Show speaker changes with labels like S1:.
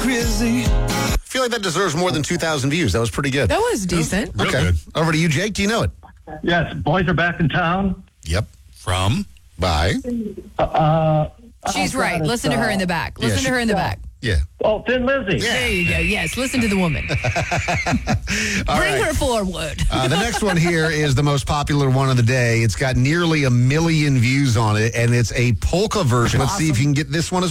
S1: crazy.
S2: I feel like that deserves more than 2,000 views. That was pretty good.
S3: That was decent.
S4: Real
S2: Okay.
S4: good.
S2: Over to you, Jake. Do you know it?
S5: Yes, boys are back in town.
S2: Yep.
S4: From?
S2: Bye.
S3: She's right. Listen to her in the back. Listen to her in the back.
S2: Yeah.
S5: Oh, Thin Lizzy.
S3: There you go. Yes, listen to the woman. Bring her forward.
S2: The next one here is the most popular one of the day. It's got nearly 1 million views on it, and it's a polka version. Let's see if you can get this one as